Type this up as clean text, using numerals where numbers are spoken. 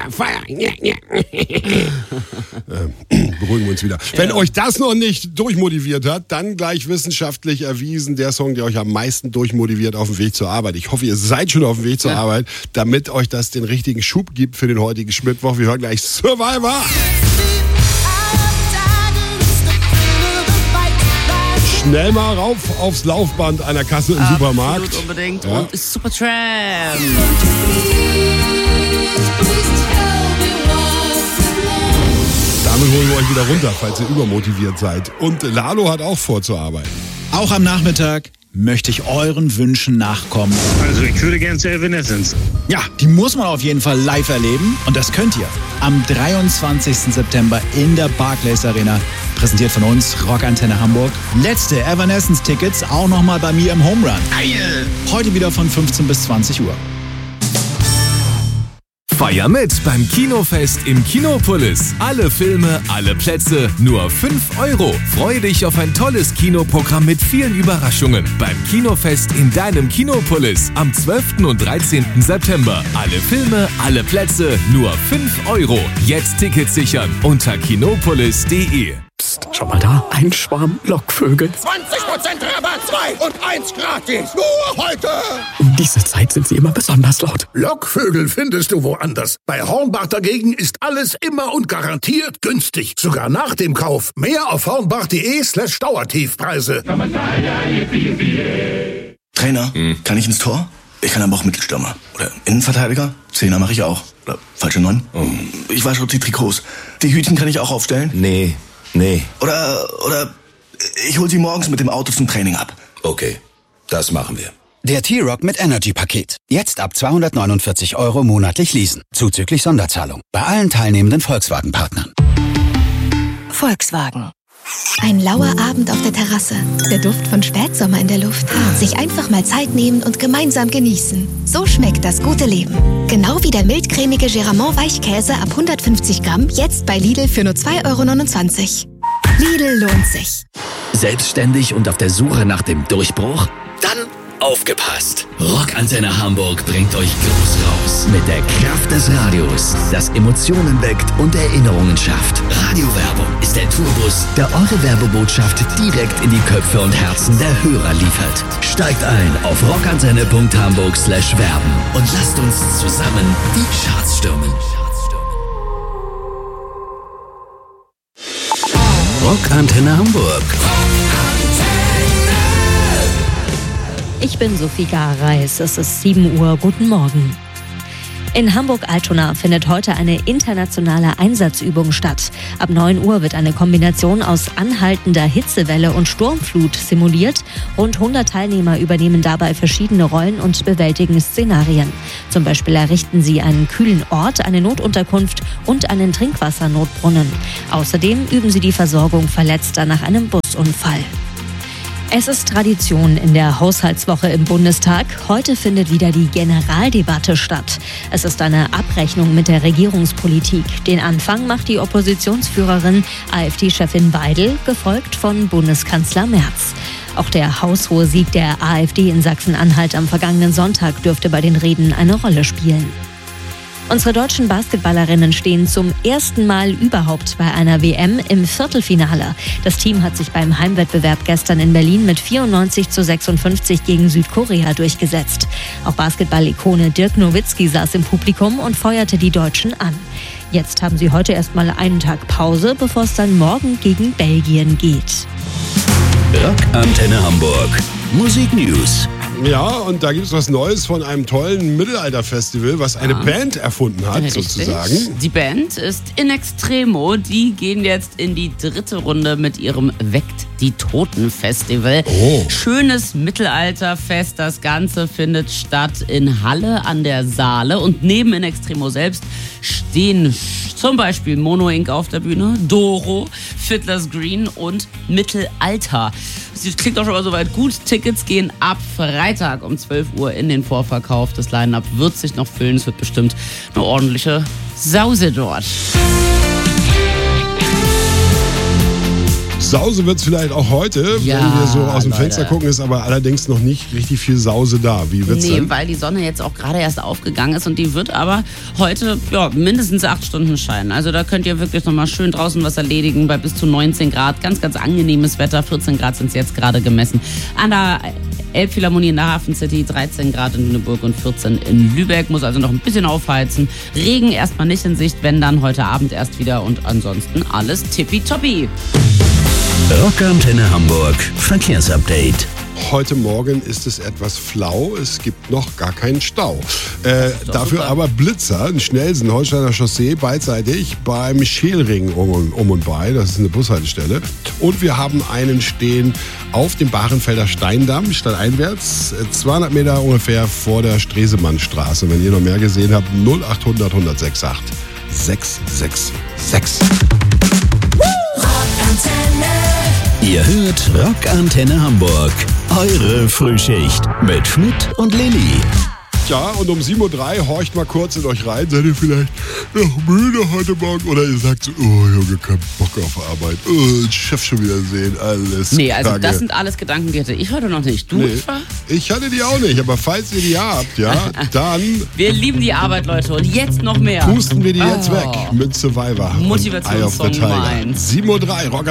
Feuer. Beruhigen wir uns wieder. Wenn euch das noch nicht durchmotiviert hat, dann gleich wissenschaftlich erwiesen, der Song, der euch am meisten durchmotiviert auf dem Weg zur Arbeit. Ich hoffe, ihr seid schon auf dem Weg zur Arbeit, damit euch das den richtigen Schub gibt für den heutigen Mittwoch. Wir hören gleich Survivor. Schnell mal rauf aufs Laufband einer Kasse im Supermarkt. Absolut unbedingt. Ja. Und Supertramp. Damit holen wir euch wieder runter, falls ihr übermotiviert seid. Und Lalo hat auch vor zur Arbeit. Auch am Nachmittag möchte ich euren Wünschen nachkommen. Also ich würde gerne zu Evanescence. Ja, die muss man auf jeden Fall live erleben. Und das könnt ihr am 23. September in der Barclays Arena. Präsentiert von uns, Rockantenne Hamburg. Letzte Evanescence-Tickets auch nochmal bei mir im Home Run. Geil! Heute wieder von 15 bis 20 Uhr. Feier mit beim Kinofest im Kinopolis. Alle Filme, alle Plätze, nur 5 €. Freue dich auf ein tolles Kinoprogramm mit vielen Überraschungen. Beim Kinofest in deinem Kinopolis am 12. und 13. September. Alle Filme, alle Plätze, nur 5 €. Jetzt Tickets sichern unter kinopolis.de. Psst, schau mal da, ein Schwarm Lockvögel. 20% Rabatt, 2 und 1 gratis. Nur heute. Um diese Zeit sind sie immer besonders laut. Lockvögel findest du woanders. Bei Hornbach dagegen ist alles immer und garantiert günstig. Sogar nach dem Kauf. Mehr auf hornbach.de/Dauertiefpreise. Trainer, kann ich ins Tor? Ich kann aber auch Mittelstürmer. Oder Innenverteidiger? Zehner mache ich auch. Oder falsche 9? Ich wasche die Trikots. Die Hütchen kann ich auch aufstellen? Nee. Oder ich hol sie morgens mit dem Auto zum Training ab. Okay, das machen wir. Der T-Rock mit Energy-Paket. Jetzt ab 249 € monatlich leasen. Zuzüglich Sonderzahlung. Bei allen teilnehmenden Volkswagen-Partnern. Volkswagen. Ein lauer Abend auf der Terrasse. Der Duft von Spätsommer in der Luft. Sich einfach mal Zeit nehmen und gemeinsam genießen. So schmeckt das gute Leben. Genau wie der mildcremige Geramont Weichkäse ab 150 Gramm. Jetzt bei Lidl für nur 2,29 €. Lidl lohnt sich. Selbstständig und auf der Suche nach dem Durchbruch? Dann aufgepasst! Rockantenne Hamburg bringt euch groß raus. Mit der Kraft des Radios, das Emotionen weckt und Erinnerungen schafft. Radiowerbung ist der Tourbus, der eure Werbebotschaft direkt in die Köpfe und Herzen der Hörer liefert. Steigt ein auf rockantenne.hamburg/werben und lasst uns zusammen die Charts stürmen. Rockantenne Hamburg. Ich bin Sophie Gareis, es ist 7 Uhr, guten Morgen. In Hamburg-Altona findet heute eine internationale Einsatzübung statt. Ab 9 Uhr wird eine Kombination aus anhaltender Hitzewelle und Sturmflut simuliert. Rund 100 Teilnehmer übernehmen dabei verschiedene Rollen und bewältigen Szenarien. Zum Beispiel errichten sie einen kühlen Ort, eine Notunterkunft und einen Trinkwassernotbrunnen. Außerdem üben sie die Versorgung Verletzter nach einem Busunfall. Es ist Tradition in der Haushaltswoche im Bundestag. Heute findet wieder die Generaldebatte statt. Es ist eine Abrechnung mit der Regierungspolitik. Den Anfang macht die Oppositionsführerin AfD-Chefin Weidel, gefolgt von Bundeskanzler Merz. Auch der haushohe Sieg der AfD in Sachsen-Anhalt am vergangenen Sonntag dürfte bei den Reden eine Rolle spielen. Unsere deutschen Basketballerinnen stehen zum ersten Mal überhaupt bei einer WM im Viertelfinale. Das Team hat sich beim Heimwettbewerb gestern in Berlin mit 94:56 gegen Südkorea durchgesetzt. Auch Basketball-Ikone Dirk Nowitzki saß im Publikum und feuerte die Deutschen an. Jetzt haben sie heute erstmal einen Tag Pause, bevor es dann morgen gegen Belgien geht. Rockantenne Hamburg. Musik News. Ja, und da gibt es was Neues von einem tollen Mittelalterfestival, was eine Band erfunden hat, Richtig. sozusagen. Die Band ist In Extremo. Die gehen jetzt in die 3. Runde mit ihrem Weckt die Toten Festival. Schönes Mittelalterfest. Das Ganze findet statt in Halle an der Saale. Und neben In Extremo selbst stehen zum Beispiel Mono Inc. auf der Bühne, Doro, Fiddler's Green und Mittelalter. Das klingt auch schon mal soweit gut. Tickets gehen ab Freitag um 12 Uhr in den Vorverkauf. Das Line-Up wird sich noch füllen. Es wird bestimmt eine ordentliche Sause dort. Sause wird es vielleicht auch heute, Ja, wenn wir so aus dem Leute. Fenster gucken, ist aber allerdings noch nicht richtig viel Sause da. Wie wird's denn? weil die Sonne jetzt auch gerade erst aufgegangen ist und die wird aber heute mindestens 8 Stunden scheinen. Also da könnt ihr wirklich nochmal schön draußen was erledigen bei bis zu 19 Grad. Ganz, ganz angenehmes Wetter. 14 Grad sind es jetzt gerade gemessen. An der Elbphilharmonie in der Hafen City, 13 Grad in Lüneburg und 14 in Lübeck. Muss also noch ein bisschen aufheizen. Regen erstmal nicht in Sicht, wenn dann heute Abend erst wieder und ansonsten alles tippitoppi. Rockantenne Hamburg Verkehrsupdate. Heute Morgen ist es etwas flau, es gibt noch gar keinen Stau. Dafür super. aber Blitzer in Schnelsen, Holsteiner Chaussee, beidseitig beim Schälring um und bei, das ist eine Bushaltestelle. Und wir haben einen stehen auf dem Bahrenfelder Steindamm, stadteinwärts, 200 Meter ungefähr vor der Stresemannstraße. Wenn ihr noch mehr gesehen habt, 0800 168 666. Ihr hört Rockantenne Hamburg. Eure Frühschicht mit Schmidt und Lilly. Ja, und um 7.03 Uhr horcht mal kurz in euch rein. Seid ihr vielleicht noch müde heute Morgen? Oder ihr sagt so, oh Junge, kein Bock auf Arbeit. Oh, den Chef schon wieder sehen, alles Nee, also Kacke. das sind alles Gedanken, die hatte ich heute noch nicht. Du, Nee, Eva? ich hatte die auch nicht, aber falls ihr die habt, ja, dann Wir lieben die Arbeit, Leute. Und jetzt noch mehr. pusten wir die jetzt weg mit Survivor. und Motivationssong Eye of the Nummer Tiger. 1. 7.03 Uhr, Rock